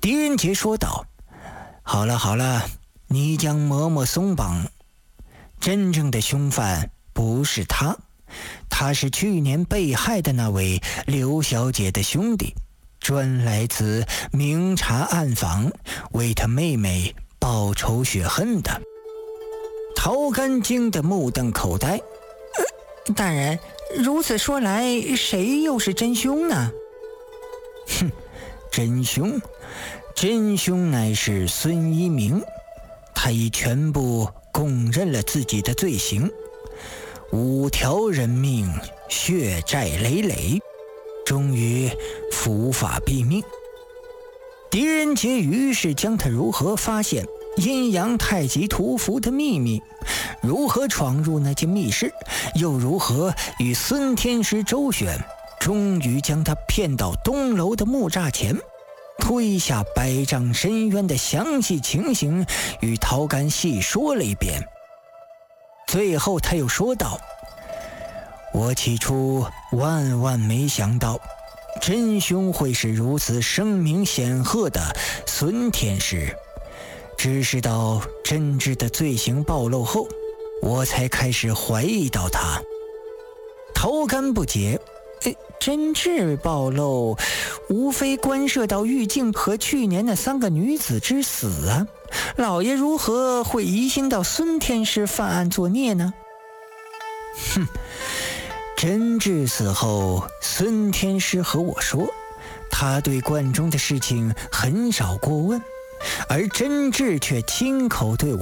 狄仁杰说道：好了好了，你将嬷嬷松绑，真正的凶犯不是他，他是去年被害的那位刘小姐的兄弟，专来此明察暗访，为他妹妹报仇雪恨的。陶干惊得目瞪口呆。 大人，如此说来，谁又是真凶呢？ 哼，真凶乃是孙一鸣，他已全部供认了自己的罪行，5条人命，血债累累，终于伏法毙命。狄仁杰于是将他如何发现阴阳太极图符的秘密，如何闯入那间密室，又如何与孙天师周旋，终于将他骗到东楼的木栅前，推下百丈深渊的详细情形与陶干细说了一遍。最后他又说道：我起初万没想到真凶会是如此声名显赫的孙天师，只是到真挚的罪行暴露后，我才开始怀疑到他。陶干不解， 真挚暴露，无非关涉到玉镜和去年那3个女子之死啊，老爷如何会疑心到孙天师犯案作孽呢？ 哼，真挚死后，孙天师和我说，他对观中的事情很少过问，而真挚却亲口对我